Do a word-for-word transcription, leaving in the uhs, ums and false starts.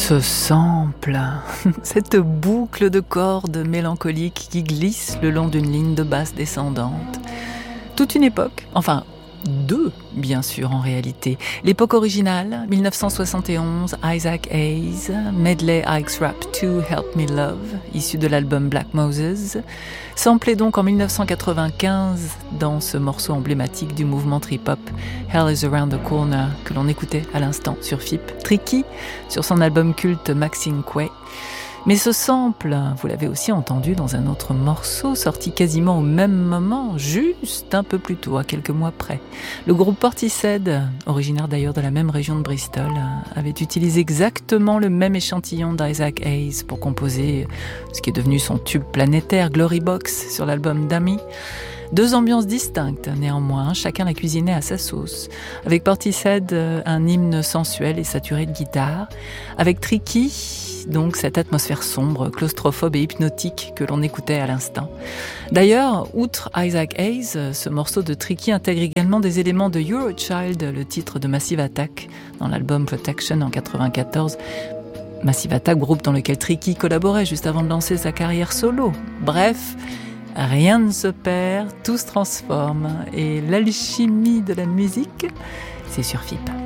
Ce sample, cette boucle de cordes mélancoliques qui glisse le long d'une ligne de basse descendante. Toute une époque, enfin deux bien sûr en réalité. L'époque originale, dix-neuf cent soixante et onze, Isaac Hayes, medley Ike's Rap deux, Help Me Love, issu de l'album Black Moses, samplé donc en dix-neuf cent quatre-vingt-quinze dans ce morceau emblématique du mouvement trip-hop Hell is Around the Corner que l'on écoutait à l'instant sur F I P, Tricky sur son album culte Maxine Quay. Mais ce sample, vous l'avez aussi entendu dans un autre morceau sorti quasiment au même moment, juste un peu plus tôt, à quelques mois près. Le groupe Portishead, originaire d'ailleurs de la même région de Bristol, avait utilisé exactement le même échantillon d'Isaac Hayes pour composer ce qui est devenu son tube planétaire, Glory Box, sur l'album Dummy. Deux ambiances distinctes, néanmoins, chacun la cuisinait à sa sauce. Avec Portishead, un hymne sensuel et saturé de guitare. Avec Tricky, donc cette atmosphère sombre, claustrophobe et hypnotique que l'on écoutait à l'instant. D'ailleurs, outre Isaac Hayes, ce morceau de Tricky intègre également des éléments de Eurochild, le titre de Massive Attack, dans l'album Protection en quatre-vingt-quatorze. Massive Attack, groupe dans lequel Tricky collaborait juste avant de lancer sa carrière solo. Bref, rien ne se perd, tout se transforme. Et l'alchimie de la musique, c'est sur F I P.